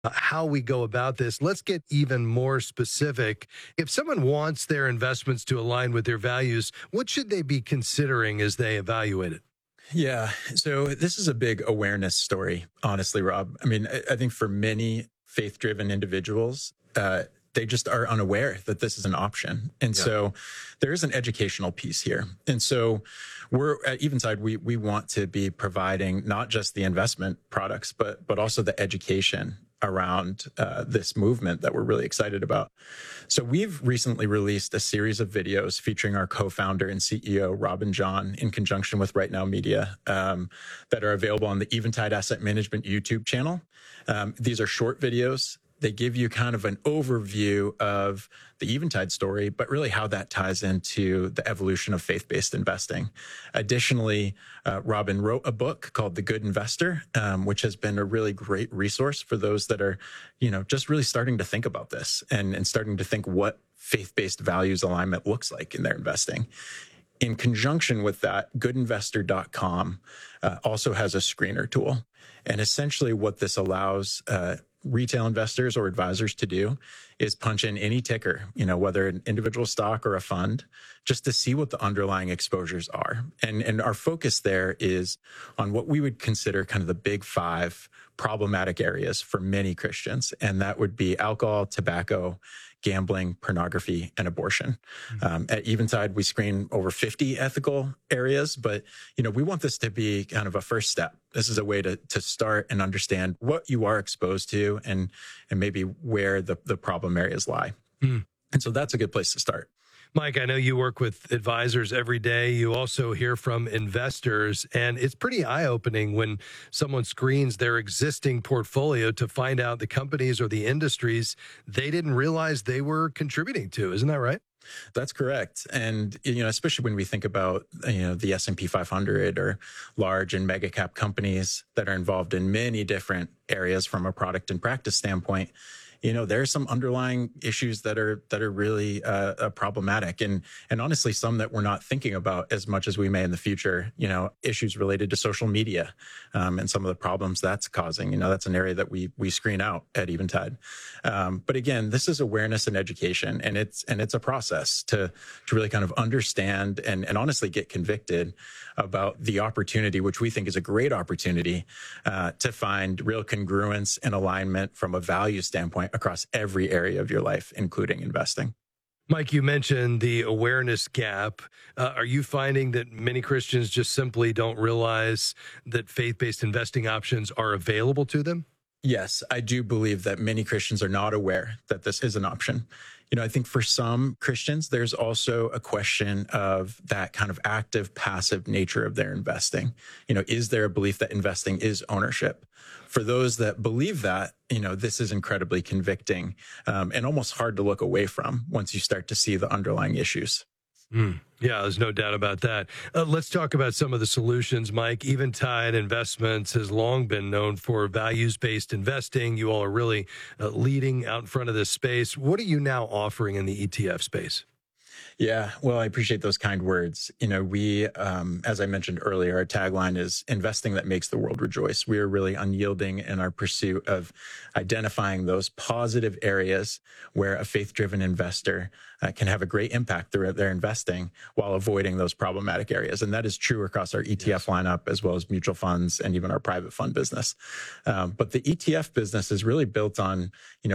how we go about this. Let's get even more specific. If someone wants their investments to align with their values, what should they be considering as they evaluate it? Yeah. So this is a big awareness story, honestly, Rob. I mean, I think for many faith driven individuals, they just are unaware that this is an option. And so there is an educational piece here. And so we're at Eventide, we want to be providing not just the investment products, but also the education around this movement that we're really excited about. So we've recently released a series of videos featuring our co-founder and CEO, Robin John, in conjunction with Right Now Media, that are available on the Eventide Asset Management YouTube channel. These are short videos. They give you kind of an overview of the Eventide story, but really how that ties into the evolution of faith-based investing. Additionally, Robin wrote a book called The Good Investor, which has been a really great resource for those that are, just really starting to think about this and starting to think what faith-based values alignment looks like in their investing. In conjunction with that, goodinvestor.com also has a screener tool. And essentially what this allows retail investors or advisors to do is punch in any ticker, whether an individual stock or a fund, just to see what the underlying exposures are. And our focus there is on what we would consider kind of the big five problematic areas for many Christians. And that would be alcohol, tobacco, gambling, pornography, and abortion. At Eventide, we screen over 50 ethical areas, but we want this to be kind of a first step. This is a way to start and understand what you are exposed to and maybe where the problem areas lie. And so that's a good place to start. Mike, I know you work with advisors every day. You also hear from investors, and it's pretty eye-opening when someone screens their existing portfolio to find out the companies or the industries they didn't realize they were contributing to. Isn't that right? That's correct. And, especially when we think about, the S&P 500 or large and mega cap companies that are involved in many different areas from a product and practice standpoint, there are some underlying issues that are really problematic, and honestly, some that we're not thinking about as much as we may in the future. Issues related to social media and some of the problems that's causing. That's an area that we screen out at Eventide. But again, this is awareness and education, and it's a process to really kind of understand and honestly get convicted about the opportunity, which we think is a great opportunity to find real congruence and alignment from a value standpoint across every area of your life, including investing. Mike, you mentioned the awareness gap. Are you finding that many Christians just simply don't realize that faith-based investing options are available to them? Yes, I do believe that many Christians are not aware that this is an option. I think for some Christians, there's also a question of that kind of active, passive nature of their investing. Is there a belief that investing is ownership? For those that believe that, this is incredibly convicting and almost hard to look away from once you start to see the underlying issues. Yeah, there's no doubt about that. Let's talk about some of the solutions, Mike. Eventide Investments has long been known for values-based investing. You all are really leading out in front of this space. What are you now offering in the ETF space? Yeah, well, I appreciate those kind words. We, as I mentioned earlier, our tagline is investing that makes the world rejoice. We are really unyielding in our pursuit of identifying those positive areas where a faith-driven investor can have a great impact through their investing while avoiding those problematic areas. And that is true across our ETF lineup, as well as mutual funds and even our private fund business. But the ETF business is really built on,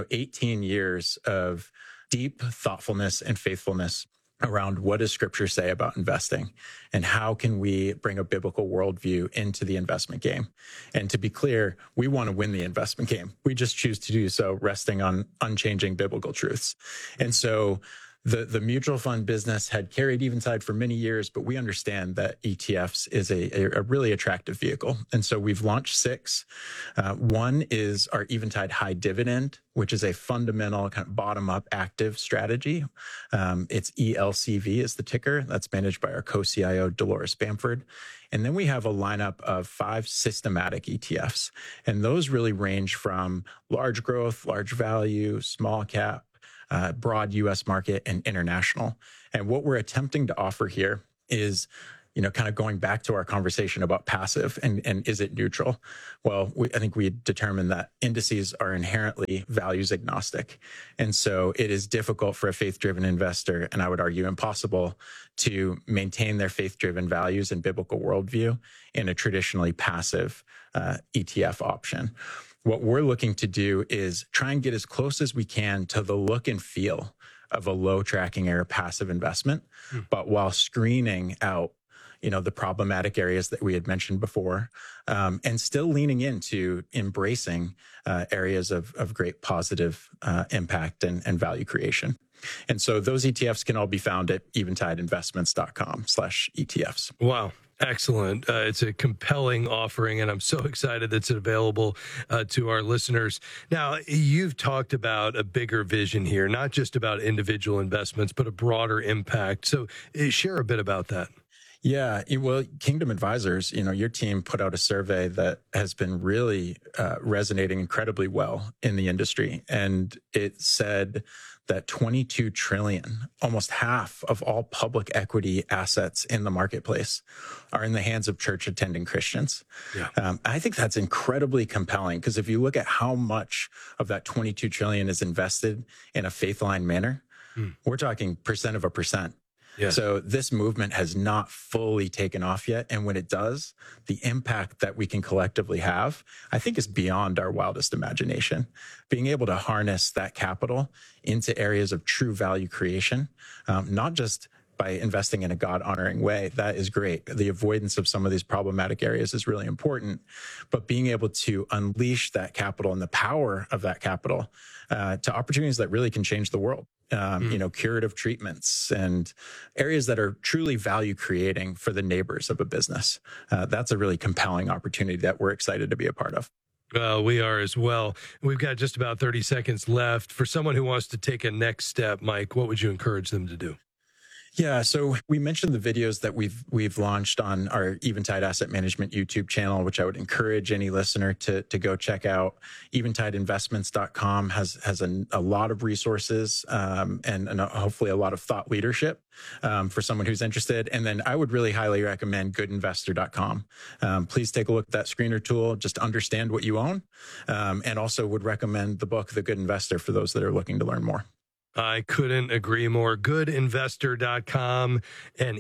18 years of deep thoughtfulness and faithfulness around what does Scripture say about investing and how can we bring a biblical worldview into the investment game. And to be clear, we want to win the investment game. We just choose to do so resting on unchanging biblical truths. And so the mutual fund business had carried Eventide for many years, but we understand that ETFs is a really attractive vehicle. And so we've launched 6. One is our Eventide High Dividend, which is a fundamental kind of bottom-up active strategy. It's ELCV is the ticker. That's managed by our co-CIO, Dolores Bamford. And then we have a lineup of 5 systematic ETFs. And those really range from large growth, large value, small cap, broad U.S. market, and international. And what we're attempting to offer here is kind of going back to our conversation about passive and is it neutral? Well, I think we determined that indices are inherently values agnostic. And so it is difficult for a faith-driven investor, and I would argue impossible, to maintain their faith-driven values and biblical worldview in a traditionally passive ETF option. What we're looking to do is try and get as close as we can to the look and feel of a low tracking error passive investment, but while screening out the problematic areas that we had mentioned before, and still leaning into embracing areas of great positive impact and value creation. And so those ETFs can all be found at eventideinvestments.com/ETFs. Wow. Excellent. It's a compelling offering, and I'm so excited that it's available to our listeners. Now, you've talked about a bigger vision here, not just about individual investments, but a broader impact. So share a bit about that. Yeah, well, Kingdom Advisors, your team put out a survey that has been really resonating incredibly well in the industry. And it said that 22 trillion, almost half of all public equity assets in the marketplace, are in the hands of church attending Christians. Yeah. I think that's incredibly compelling, because if you look at how much of that 22 trillion is invested in a faith-aligned manner, we're talking percent of a percent. Yeah. So this movement has not fully taken off yet. And when it does, the impact that we can collectively have, I think, is beyond our wildest imagination. Being able to harness that capital into areas of true value creation, not just by investing in a God-honoring way, that is great. The avoidance of some of these problematic areas is really important. But being able to unleash that capital and the power of that capital to opportunities that really can change the world. Curative treatments and areas that are truly value creating for the neighbors of a business. That's a really compelling opportunity that we're excited to be a part of. We are as well. We've got just about 30 seconds left. For someone who wants to take a next step, Mike, what would you encourage them to do? Yeah, so we mentioned the videos that we've launched on our Eventide Asset Management YouTube channel, which I would encourage any listener to go check out. Eventideinvestments.com has a lot of resources and hopefully a lot of thought leadership for someone who's interested. And then I would really highly recommend goodinvestor.com. Please take a look at that screener tool, just to understand what you own, and also would recommend the book, The Good Investor, for those that are looking to learn more. I couldn't agree more. Goodinvestor.com and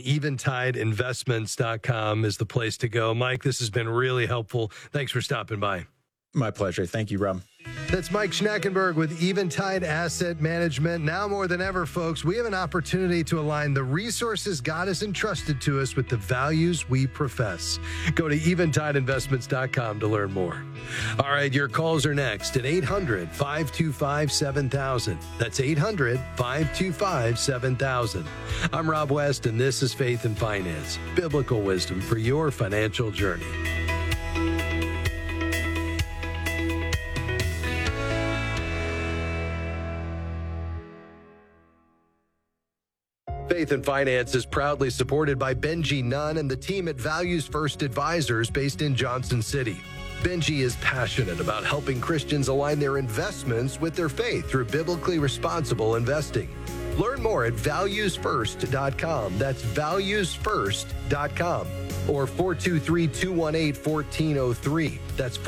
eventideinvestments.com is the place to go. Mike, this has been really helpful. Thanks for stopping by. My pleasure. Thank you, Rob. That's Mike Schnackenberg with Eventide Asset Management. Now more than ever, folks, we have an opportunity to align the resources God has entrusted to us with the values we profess. Go to eventideinvestments.com to learn more. All right, your calls are next at 800-525-7000. That's 800-525-7000. I'm Rob West, and this is Faith and Finance, biblical wisdom for your financial journey. Faith and Finance is proudly supported by Benji Nunn and the team at Values First Advisors based in Johnson City. Benji is passionate about helping Christians align their investments with their faith through biblically responsible investing. Learn more at valuesfirst.com. That's valuesfirst.com. Or 423-218-1403. That's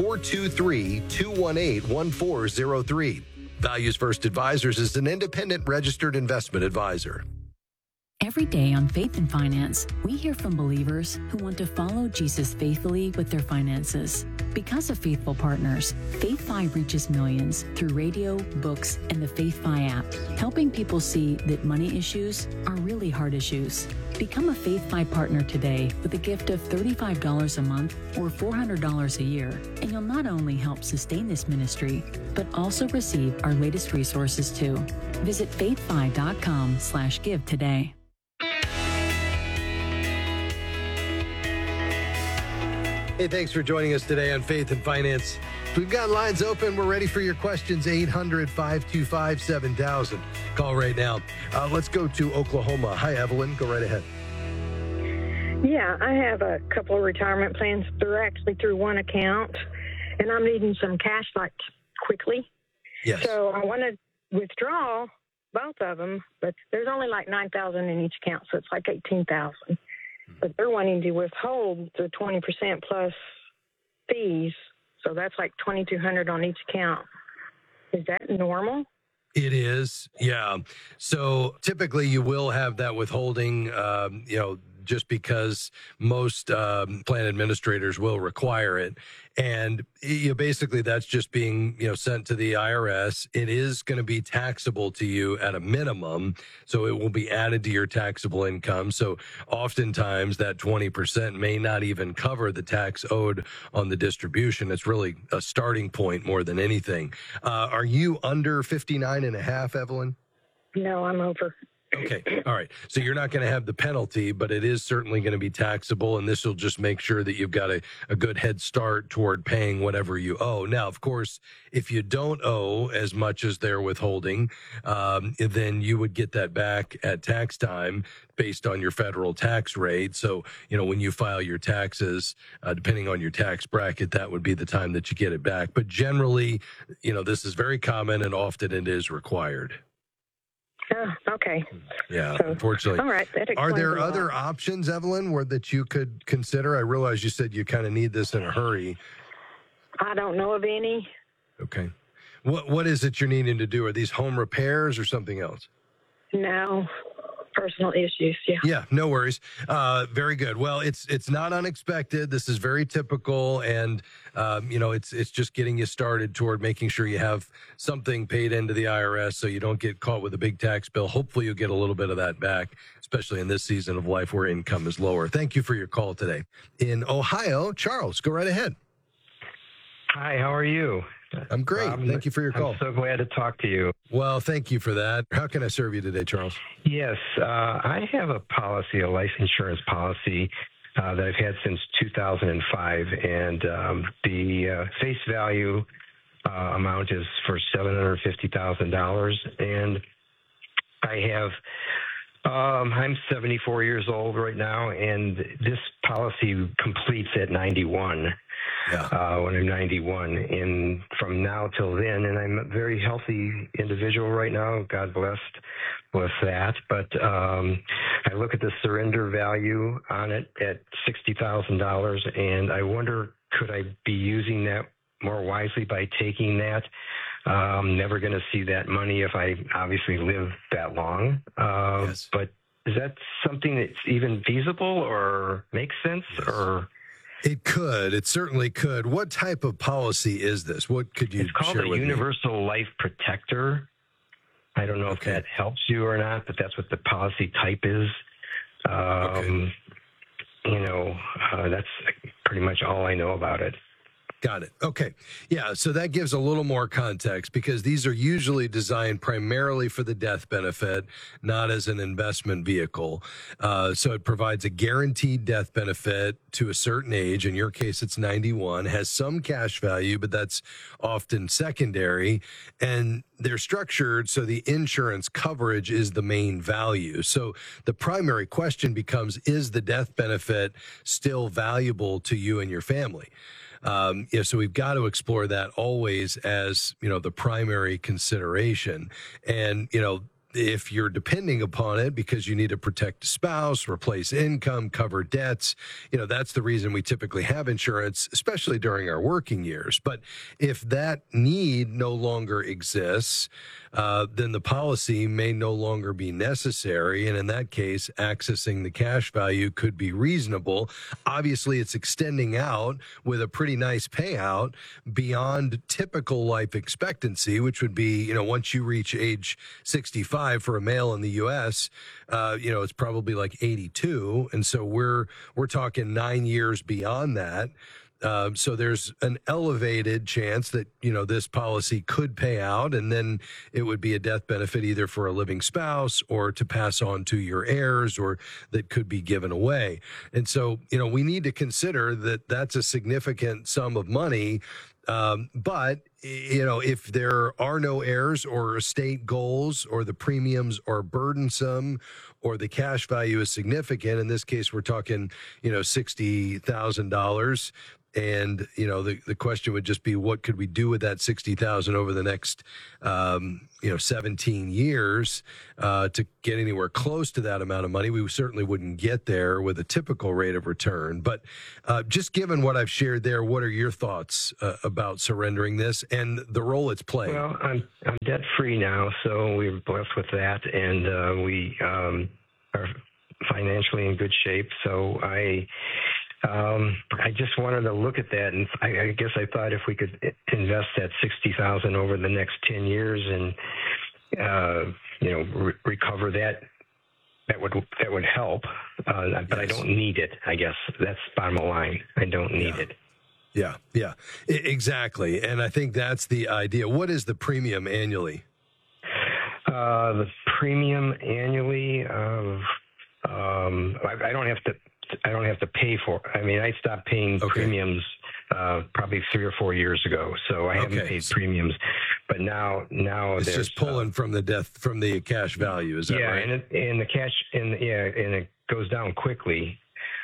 423-218-1403. Values First Advisors is an independent registered investment advisor. Every day on Faith and Finance, we hear from believers who want to follow Jesus faithfully with their finances. Because of faithful partners, FaithFi reaches millions through radio, books, and the FaithFi app, helping people see that money issues are really hard issues. Become a FaithFi partner today with a gift of $35 a month or $400 a year, and you'll not only help sustain this ministry, but also receive our latest resources too. Visit faithfi.com/give today. Hey, thanks for joining us today on Faith and Finance. We've got lines open. We're ready for your questions. 800-525-7000. Call right now. Let's go to Oklahoma. Hi, Evelyn. Go right ahead. Yeah, I have a couple of retirement plans. They're actually through one account, and I'm needing some cash quickly. Yes. So I want to withdraw both of them, but there's only like $9,000 in each account, so it's like $18,000. but they're wanting to withhold the 20% plus fees. So that's like $2,200 on each account. Is that normal? It is, yeah. So typically you will have that withholding, just because most plan administrators will require it. And basically that's just being, sent to the IRS. It is going to be taxable to you at a minimum. So it will be added to your taxable income. So oftentimes that 20% may not even cover the tax owed on the distribution. It's really a starting point more than anything. Are you under 59 and a half, Evelyn? No, I'm over. Okay. All right. So you're not going to have the penalty, but it is certainly going to be taxable. And this will just make sure that you've got a good head start toward paying whatever you owe. Now, of course, if you don't owe as much as they're withholding, then you would get that back at tax time based on your federal tax rate. So, when you file your taxes, depending on your tax bracket, that would be the time that you get it back. But generally, this is very common and often it is required. Oh, okay. Yeah, So, unfortunately. all right. That Are explains there a lot. other options, Evelyn, that you could consider? I realize you said you kind of need this in a hurry. I don't know of any. Okay. What is it you're needing to do? Are these home repairs or something else? No. Personal issues, yeah. Yeah, no worries. Very good. Well, it's not unexpected. This is very typical, and it's just getting you started toward making sure you have something paid into the IRS so you don't get caught with a big tax bill. Hopefully, you'll get a little bit of that back, especially in this season of life where income is lower. Thank you for your call today. In Ohio, Charles, go right ahead. Hi, how are you? I'm great. Thank you for your call. I'm so glad to talk to you. Well, thank you for that. How can I serve you today, Charles? Yes, I have a policy, a life insurance policy that I've had since 2005, and the face value amount is for $750,000, and I have. I'm 74 years old right now, and this policy completes at 91. Yeah. When I'm 91, and from now till then, and I'm a very healthy individual right now, God blessed with that. But I look at the surrender value on it at $60,000, and I wonder, could I be using that more wisely by taking that? I'm never going to see that money if I obviously live that long. Yes. But is that something that's even feasible or makes sense? Yes. Or It could. It certainly could. What type of policy is this? What could you It's called share a with me? Universal Life Protector. I don't know if that helps you or not, but that's what the policy type is. That's pretty much all I know about it. Got it. Okay. Yeah. So that gives a little more context because these are usually designed primarily for the death benefit, not as an investment vehicle. So it provides a guaranteed death benefit to a certain age. In your case, it's 91, has some cash value, but that's often secondary. And they're structured so the insurance coverage is the main value. So the primary question becomes, is the death benefit still valuable to you and your family? So we've got to explore that always as, the primary consideration. And, if you're depending upon it because you need to protect a spouse, replace income, cover debts, that's the reason we typically have insurance, especially during our working years. But if that need no longer exists, then the policy may no longer be necessary. And in that case, accessing the cash value could be reasonable. Obviously, it's extending out with a pretty nice payout beyond typical life expectancy, which would be, once you reach age 65 for a male in the U.S., it's probably like 82. And so we're talking 9 years beyond that. So there's an elevated chance that, this policy could pay out, and then it would be a death benefit either for a living spouse or to pass on to your heirs, or that could be given away. And so, we need to consider that that's a significant sum of money. But, if there are no heirs or estate goals, or the premiums are burdensome, or the cash value is significant, in this case, we're talking, $60,000, And, the question would just be, what could we do with that 60,000 over the next, 17 years to get anywhere close to that amount of money? We certainly wouldn't get there with a typical rate of return. But just given what I've shared there, what are your thoughts about surrendering this and the role it's playing? Well, I'm debt free now, so we're blessed with that, and we are financially in good shape. So I just wanted to look at that, and I guess I thought if we could invest that 60,000 over the next 10 years and recover that would help. But I don't need it. I guess that's bottom line. I don't need it. Yeah, exactly. And I think that's the idea. What is the premium annually? The premium annually I don't have to pay for. I mean, I stopped paying premiums probably 3 or 4 years ago, so I haven't paid premiums. But now it's just pulling from the cash value. Is that right? and the cash and it goes down quickly.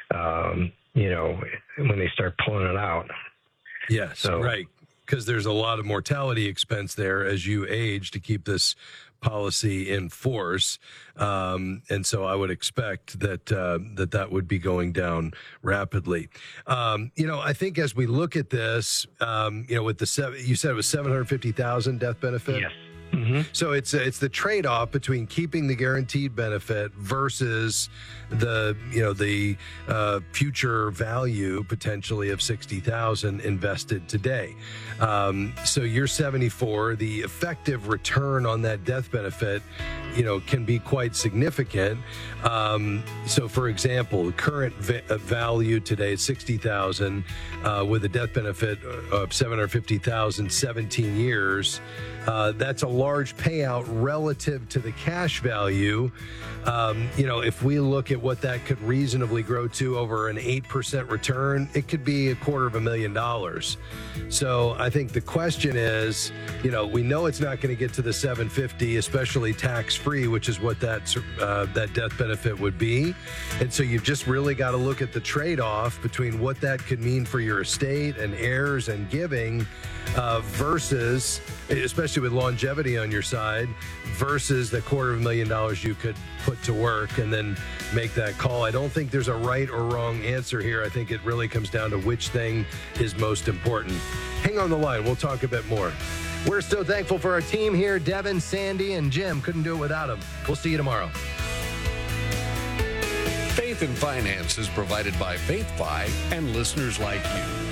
When they start pulling it out. Yes, right. Because there's a lot of mortality expense there as you age to keep this policy in force. And so I would expect that would be going down rapidly. I think as we look at this, with you said it was 750,000 death benefit. Yes. Mm-hmm. So it's the trade-off between keeping the guaranteed benefit versus the future value potentially of 60,000 invested today. So you're 74. The effective return on that death benefit, can be quite significant. So for example, the current value today is 60,000 with a death benefit of 750,000, 17 years. That's a large payout relative to the cash value. If we look at what that could reasonably grow to over an 8% return, it could be $250,000. So I think the question is, we know it's not going to get to the 750, especially tax-free, which is what that death benefit would be. And so you've just really got to look at the trade-off between what that could mean for your estate and heirs and giving versus, especially with longevity on your side, versus the $250,000 you could put to work and then make that call. I don't think there's a right or wrong answer here. I think it really comes down to which thing is most important. Hang on the line. We'll talk a bit more. We're so thankful for our team here, Devin, Sandy, and Jim. Couldn't do it without them. We'll see you tomorrow. Faith and Finance is provided by FaithFi and listeners like you.